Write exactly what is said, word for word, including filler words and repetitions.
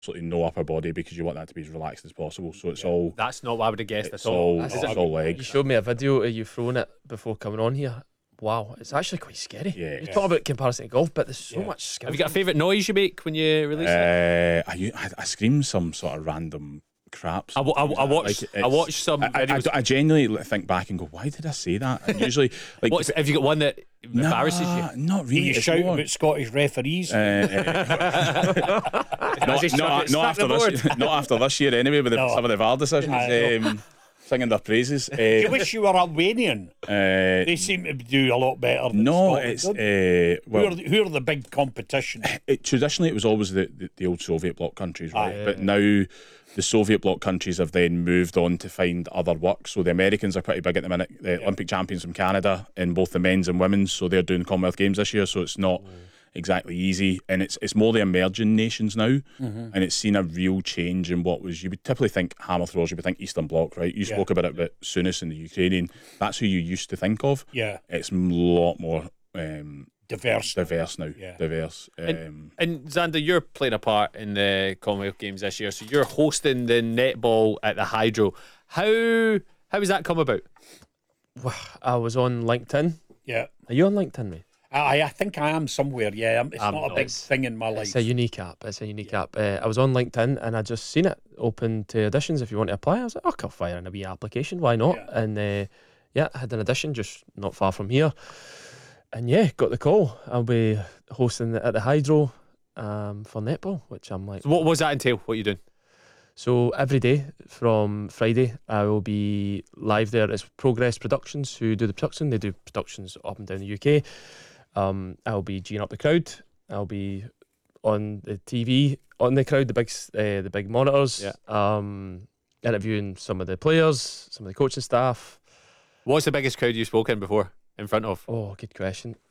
absolutely no upper body because you want that to be as relaxed as possible. So it's Yeah. all That's not what I would have guessed it's at all. all That's it's it. all You legs. showed me a video of you throwing it before coming on here. Wow, it's actually quite scary. Yeah. You Yeah. talk about comparison to golf, but there's so Yeah. much skill. Have you got a favourite noise you make when you release it? Uh, I, u- I I scream some sort of random crap. I, wa- I, I watched. Like, I it's- watched some I, I, I, videos. I genuinely think back and go, why did I say that? And usually, like, What's, have you got one that embarrasses nah, you? Not Do really. you It's shout more- about Scottish referees? Uh, Has not, he struck not, it- not struck the after this, board? not after this year anyway. With the, No. some of the V A R decisions, I um, singing their praises. Do you Uh, wish you were Albanian? uh, They seem to do a lot better than no, Scotland, it's don't they? uh, who, well. are the, who are the big competition? It, traditionally, it was always the, the, the old Soviet bloc countries, right? Aye. But now the Soviet bloc countries have then moved on to find other work. So the Americans are pretty big at the minute. The Yeah. Olympic champions from Canada in both the men's and women's. So they're doing Commonwealth Games this year. So it's not exactly easy, and it's it's more the emerging nations now, and it's seen a real change in what was, you would typically think hammer throwers, you would think Eastern Bloc, right? You Yeah. spoke about it with Sunis and the Ukrainian. That's who you used to think of. Yeah, It's a lot more um, diverse. diverse now. Yeah. Diverse. Um, And Xander, you're playing a part in the Commonwealth Games this year, so you're hosting the netball at the Hydro. How how has that come about? I was on LinkedIn. Yeah, Are you on LinkedIn, mate? I, I think I am somewhere. Yeah, I'm- it's I'm not a not. big thing in my life. It's a unique app. It's a unique app. Uh, I was on LinkedIn and I just seen it open to auditions if you want to apply. I was like, oh, I'll fire in a wee application. Why not? Yeah. And uh, yeah, I had an audition just not far from here. And yeah, got the call. I'll be hosting it at the Hydro um, for netball, which I'm like. So what was that entail? What are you doing? So every day from Friday, I will be live there. It's Progress Productions who do the production. They do productions up and down the U K. Um, I'll be geeing up the crowd. I'll be on the T V, on the crowd, the big, s- uh, the big monitors. Yeah. Um, interviewing some of the players, some of the coaching staff. What's the biggest crowd you've spoken before in front of? Oh, good question.